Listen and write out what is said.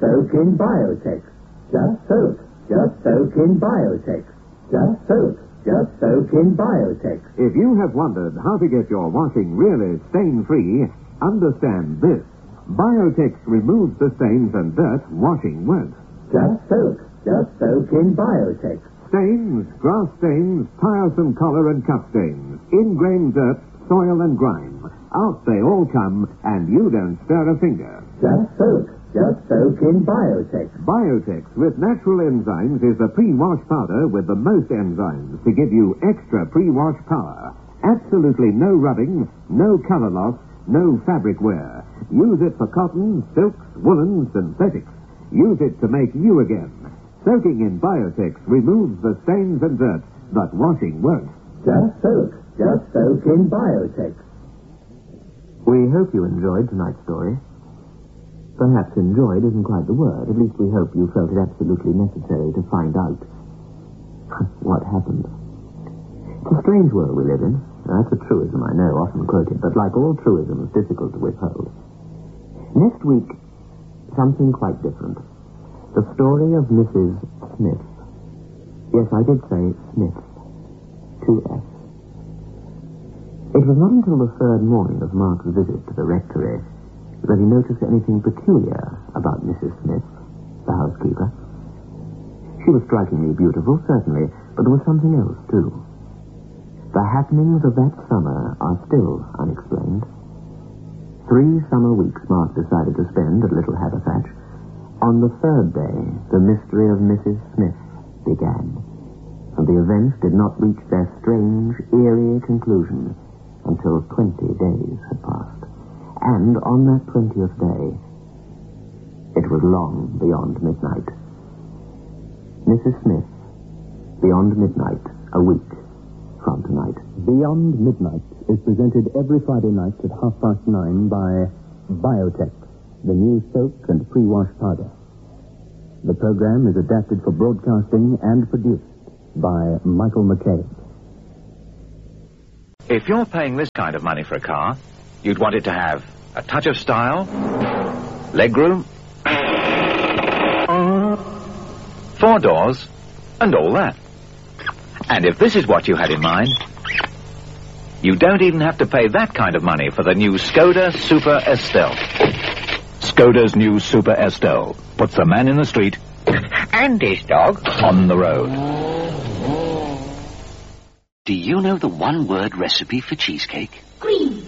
soak in Biotex. Just soak. Just soak in Biotex. Just soak. Just soak in Biotex. If you have wondered how to get your washing really stain-free, understand this. Biotex removes the stains and dirt washing won't. Just soak. Just soak in Biotex. Stains, grass stains, tiresome collar and cuff stains, ingrained dirt, soil and grime. Out they all come, and you don't stir a finger. Just soak. Just soak in Biotex. Biotex with natural enzymes is the pre-wash powder with the most enzymes to give you extra pre-wash power. Absolutely no rubbing, no color loss, no fabric wear. Use it for cotton, silks, woolen, synthetics. Use it to make you again. Soaking in Biotex removes the stains and dirt, but washing won't. Just soak. Just soak in Biotex. We hope you enjoyed tonight's story. Perhaps enjoyed isn't quite the word. At least we hope you felt it absolutely necessary to find out what happened. It's a strange world we live in. That's a truism, I know, often quoted, but like all truisms, difficult to withhold. Next week, something quite different. The story of Mrs. Smith. Yes, I did say Smith. 2S. It was not until the third morning of Mark's visit to the rectory that he noticed anything peculiar about Mrs. Smith, the housekeeper. She was strikingly beautiful, certainly, but there was something else, too. The happenings of that summer are still unexplained. 3 summer weeks Mark decided to spend at Little Haverfetch. On the third day, the mystery of Mrs. Smith began, and the events did not reach their strange, eerie conclusion until 20 days had passed. And on that 20th day, it was long beyond midnight. Mrs. Smith, Beyond Midnight, a week from tonight. Beyond Midnight is presented every Friday night at 9:30 by Biotex, the new soak and pre-wash powder. The program is adapted for broadcasting and produced by Michael McCabe. If you're paying this kind of money for a car, you'd want it to have a touch of style, legroom, 4 doors, and all that. And if this is what you had in mind, you don't even have to pay that kind of money for the new Skoda Super Estelle. Skoda's new Super Estelle puts the man in the street and his dog on the road. Do you know the one-word recipe for cheesecake? Green.